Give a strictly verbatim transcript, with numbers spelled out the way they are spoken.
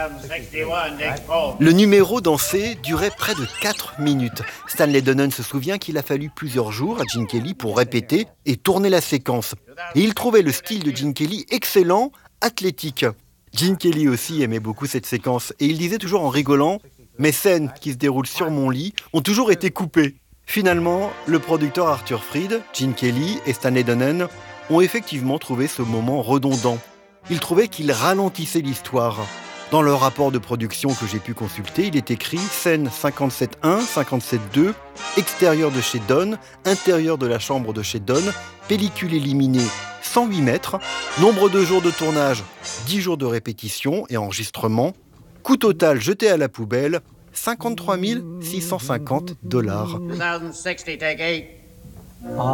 Le numéro dansé durait près de quatre minutes. Stanley Donen se souvient qu'il a fallu plusieurs jours à Gene Kelly pour répéter et tourner la séquence. Et il trouvait le style de Gene Kelly excellent, athlétique. Gene Kelly aussi aimait beaucoup cette séquence et il disait toujours en rigolant « Mes scènes qui se déroulent sur mon lit ont toujours été coupées ». Finalement, le producteur Arthur Freed, Gene Kelly et Stanley Donen ont effectivement trouvé ce moment redondant. Ils trouvaient qu'il ralentissait l'histoire. Dans le rapport de production que j'ai pu consulter, il est écrit scène cinquante-sept un, cinquante-sept deux, extérieur de chez Don, intérieur de la chambre de chez Don, pellicule éliminée cent huit mètres, nombre de jours de tournage dix jours de répétition et enregistrement, coût total jeté à la poubelle cinquante-trois mille six cent cinquante dollars.